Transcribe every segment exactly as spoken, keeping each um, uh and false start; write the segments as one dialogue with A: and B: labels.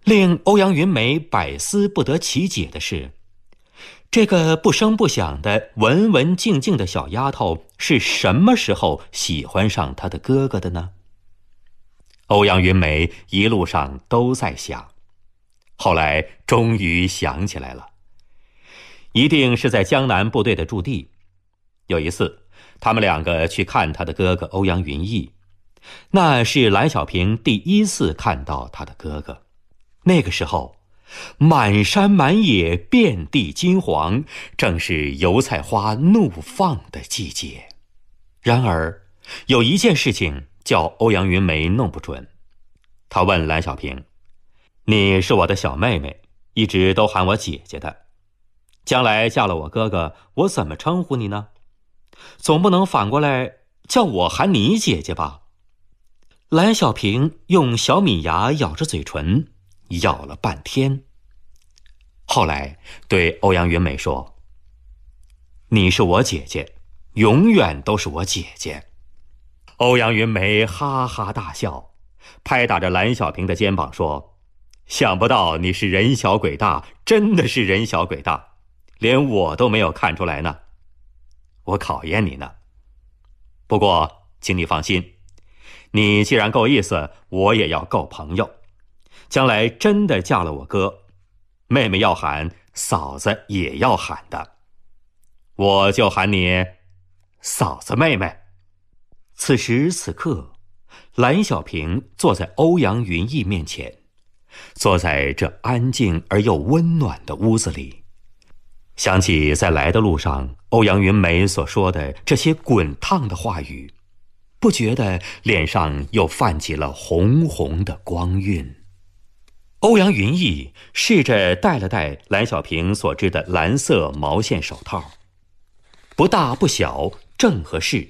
A: 令欧阳云梅百思不得其解的是，这个不声不响的文文静静的小丫头是什么时候喜欢上她的哥哥的呢？欧阳云梅一路上都在想，后来终于想起来了，一定是在江南部队的驻地。有一次他们两个去看他的哥哥欧阳云逸，那是蓝小平第一次看到他的哥哥。那个时候满山满野遍地金黄，正是油菜花怒放的季节。然而有一件事情叫欧阳云梅弄不准。他问蓝小平，你是我的小妹妹，一直都喊我姐姐的，将来嫁了我哥哥，我怎么称呼你呢？总不能反过来叫我喊你姐姐吧？蓝小平用小米牙咬着嘴唇，咬了半天。后来对欧阳云梅说，你是我姐姐，永远都是我姐姐。欧阳云梅哈哈大笑，拍打着蓝小平的肩膀说，想不到你是人小鬼大，真的是人小鬼大，连我都没有看出来呢。我考验你呢。不过请你放心，你既然够意思，我也要够朋友。将来真的嫁了我哥，妹妹要喊，嫂子也要喊的，我就喊你嫂子妹妹。此时此刻，蓝小平坐在欧阳云逸面前，坐在这安静而又温暖的屋子里，想起在来的路上欧阳云梅所说的这些滚烫的话语，不觉得脸上又泛起了红红的光晕。欧阳云逸试着戴了戴蓝小平所织的蓝色毛线手套，不大不小，正合适。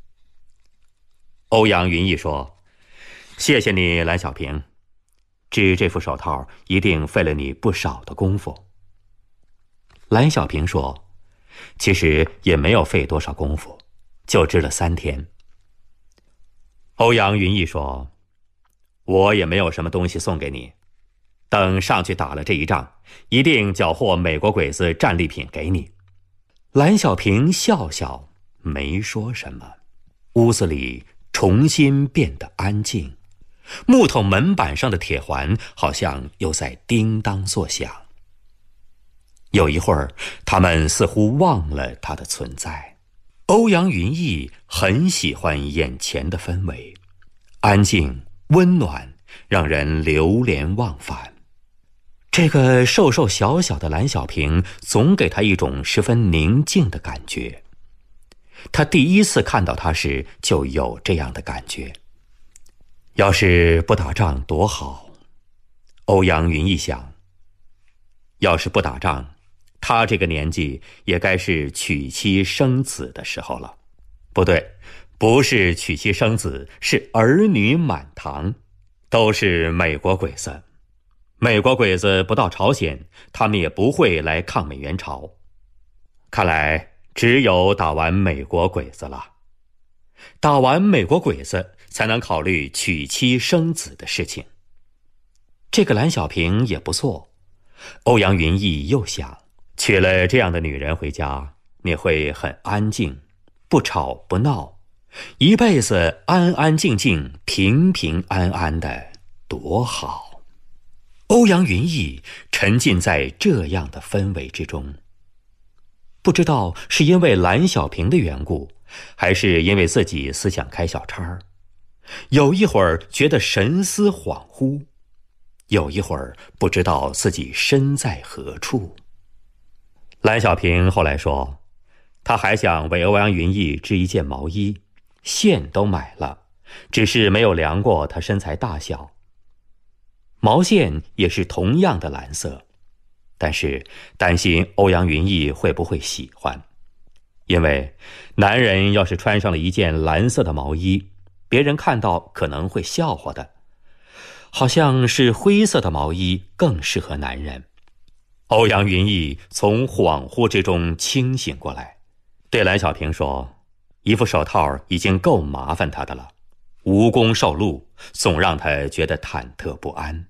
A: 欧阳云逸说，谢谢你蓝小平，织这副手套一定费了你不少的功夫。蓝小平说，其实也没有费多少功夫，就织了三天。欧阳云逸说，我也没有什么东西送给你，等上去打了这一仗，一定缴获美国鬼子战利品给你。蓝小平笑笑，没说什么。屋子里重新变得安静，木头门板上的铁环好像又在叮当作响。有一会儿，他们似乎忘了他的存在。欧阳云逸很喜欢眼前的氛围，安静温暖，让人流连忘返。这个瘦瘦小小的蓝小平总给他一种十分宁静的感觉。他第一次看到他时就有这样的感觉。要是不打仗多好，欧阳云逸想。要是不打仗，他这个年纪也该是娶妻生子的时候了。不对，不是娶妻生子，是儿女满堂，都是美国鬼子。美国鬼子不到朝鲜，他们也不会来抗美援朝。看来只有打完美国鬼子了，打完美国鬼子才能考虑娶妻生子的事情。这个蓝小平也不错。欧阳云逸又想，娶了这样的女人回家，你会很安静，不吵不闹，一辈子安安静静，平平安安的，多好。欧阳云逸沉浸在这样的氛围之中，不知道是因为蓝小平的缘故，还是因为自己思想开小差，有一会儿觉得神思恍惚，有一会儿不知道自己身在何处。蓝小平后来说，他还想为欧阳云逸织一件毛衣，线都买了，只是没有量过他身材大小。毛线也是同样的蓝色，但是担心欧阳云逸会不会喜欢，因为男人要是穿上了一件蓝色的毛衣，别人看到可能会笑话的。好像是灰色的毛衣更适合男人。欧阳云逸从恍惚之中清醒过来，对蓝小平说，一副手套已经够麻烦他的了，无功受禄，总让他觉得忐忑不安。